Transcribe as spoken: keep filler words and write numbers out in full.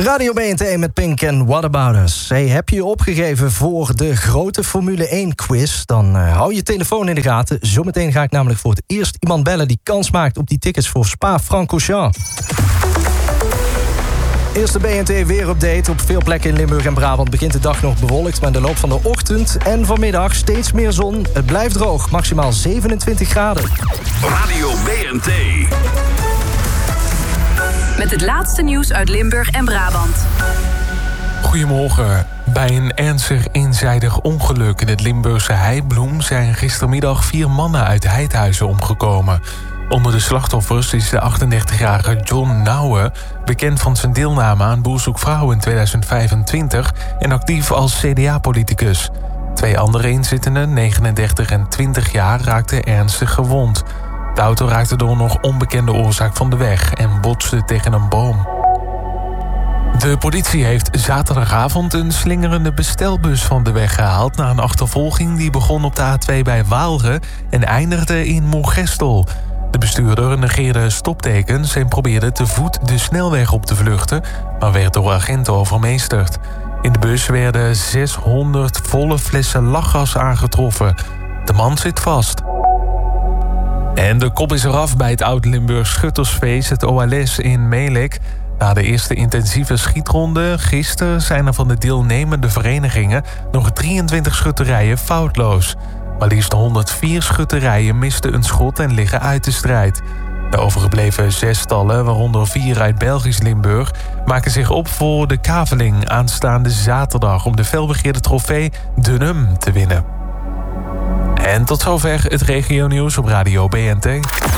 Radio B N T met Pink en What About Us. Hey, heb je je opgegeven voor de grote Formule één quiz? Dan uh, hou je telefoon in de gaten. Zometeen ga ik namelijk voor het eerst iemand bellen die kans maakt op die tickets voor Spa-Francorchamps. Eerste B N T weerupdate. Op veel plekken in Limburg en Brabant begint de dag nog bewolkt, maar in de loop van de ochtend en vanmiddag steeds meer zon. Het blijft droog, maximaal zevenentwintig graden. Radio B N T. Met het laatste nieuws uit Limburg en Brabant. Goedemorgen. Bij een ernstig eenzijdig ongeluk in het Limburgse Heibloem zijn gistermiddag vier mannen uit Heidhuizen omgekomen. Onder de slachtoffers is de achtendertigjarige John Nouwen, bekend van zijn deelname aan Boer zoekt vrouw in tweeduizend vijfentwintig en actief als C D A-politicus. Twee andere inzittenden, negenendertig en twintig jaar, raakten ernstig gewond. De auto raakte door een nog onbekende oorzaak van de weg en botste tegen een boom. De politie heeft zaterdagavond een slingerende bestelbus van de weg gehaald na een achtervolging die begon op de A twee bij Waalre en eindigde in Moergestel. De bestuurder negeerde stoptekens en probeerde te voet de snelweg op te vluchten, maar werd door agenten overmeesterd. In de bus werden zeshonderd volle flessen lachgas aangetroffen. De man zit vast. En de kop is eraf bij het Oud-Limburg Schuttersfeest, het O L S in Melek. Na de eerste intensieve schietronde gisteren zijn er van de deelnemende verenigingen nog drieëntwintig schutterijen foutloos. Maar liefst honderdvier schutterijen misten een schot en liggen uit de strijd. De overgebleven zes stallen, waaronder vier uit Belgisch Limburg, maken zich op voor de kaveling aanstaande zaterdag om de felbegeerde trofee Dunham te winnen. En tot zover het regionieuws op Radio B N T.